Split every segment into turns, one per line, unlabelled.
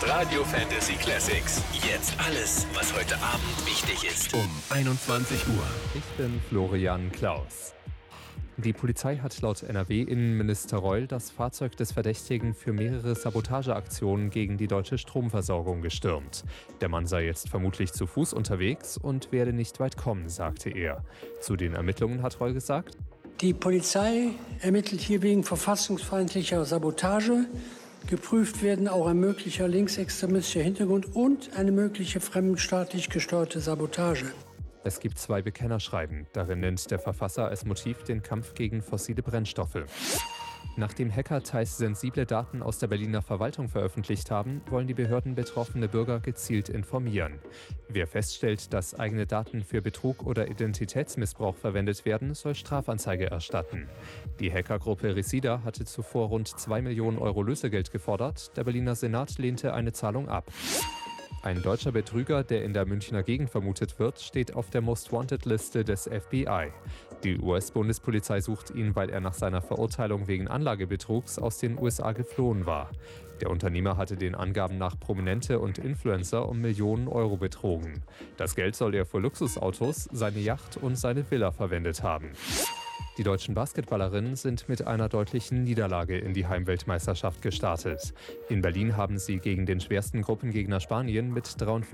Radio Fantasy Classics. Jetzt alles, was heute Abend wichtig ist. Um 21 Uhr.
Ich bin Florian Klaus. Die Polizei hat laut NRW-Innenminister Reul das Fahrzeug des Verdächtigen für mehrere Sabotageaktionen gegen die deutsche Stromversorgung gestürmt. Der Mann sei jetzt vermutlich zu Fuß unterwegs und werde nicht weit kommen, sagte er. Zu den Ermittlungen hat Reul gesagt:
Die Polizei ermittelt hier wegen verfassungsfeindlicher Sabotage. Geprüft werden auch ein möglicher linksextremistischer Hintergrund und eine mögliche fremdenstaatlich gesteuerte Sabotage.
Es gibt 2 Bekennerschreiben. Darin nennt der Verfasser als Motiv den Kampf gegen fossile Brennstoffe. Nachdem Hacker teils sensible Daten aus der Berliner Verwaltung veröffentlicht haben, wollen die Behörden betroffene Bürger gezielt informieren. Wer feststellt, dass eigene Daten für Betrug oder Identitätsmissbrauch verwendet werden, soll Strafanzeige erstatten. Die Hackergruppe Resida hatte zuvor rund 2 Millionen Euro Lösegeld gefordert. Der Berliner Senat lehnte eine Zahlung ab. Ein deutscher Betrüger, der in der Münchner Gegend vermutet wird, steht auf der Most-Wanted-Liste des FBI. Die US-Bundespolizei sucht ihn, weil er nach seiner Verurteilung wegen Anlagebetrugs aus den USA geflohen war. Der Unternehmer hatte den Angaben nach Prominente und Influencer um Millionen Euro betrogen. Das Geld soll er für Luxusautos, seine Yacht und seine Villa verwendet haben. Die deutschen Basketballerinnen sind mit einer deutlichen Niederlage in die Heimweltmeisterschaft gestartet. In Berlin haben sie gegen den schwersten Gruppengegner Spanien mit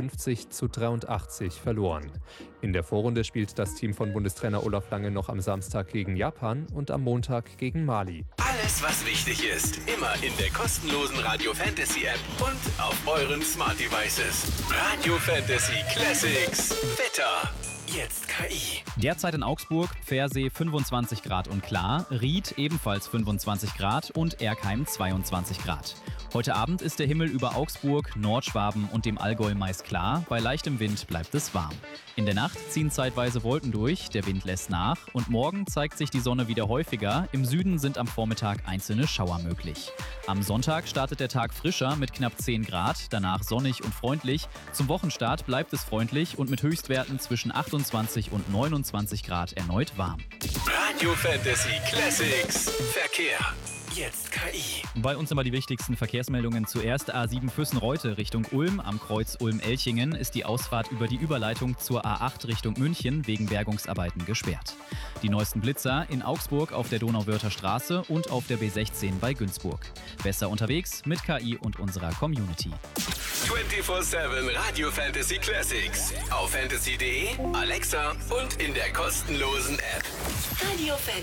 53-83 verloren. In der Vorrunde spielt das Team von Bundestrainer Olaf Lange noch am Samstag gegen Japan und am Montag gegen Mali.
Alles, was wichtig ist, immer in der kostenlosen Radio Fantasy App und auf euren Smart Devices. Radio Fantasy Classics. Wetter. Jetzt KI.
Derzeit in Augsburg, Pfersee 25 Grad und klar, Ried ebenfalls 25 Grad und Erkheim 22 Grad. Heute Abend ist der Himmel über Augsburg, Nordschwaben und dem Allgäu meist klar, bei leichtem Wind bleibt es warm. In der Nacht ziehen zeitweise Wolken durch, der Wind lässt nach und morgen zeigt sich die Sonne wieder häufiger, im Süden sind am Vormittag einzelne Schauer möglich. Am Sonntag startet der Tag frischer mit knapp 10 Grad, danach sonnig und freundlich. Zum Wochenstart bleibt es freundlich und mit Höchstwerten zwischen 28 und 29 Grad erneut warm.
Radio Fantasy Classics. Verkehr. Jetzt KI.
Bei uns immer die wichtigsten Verkehrsmeldungen. Zuerst A7 Füssen-Reute Richtung Ulm. Am Kreuz Ulm-Elchingen ist die Ausfahrt über die Überleitung zur A8 Richtung München wegen Bergungsarbeiten gesperrt. Die neuesten Blitzer in Augsburg auf der Donauwörther Straße und auf der B16 bei Günzburg. Besser unterwegs mit KI und unserer Community.
24/7 Radio Fantasy Classics. Auf fantasy.de, Alexa und in der kostenlosen App.
Radio Fantasy.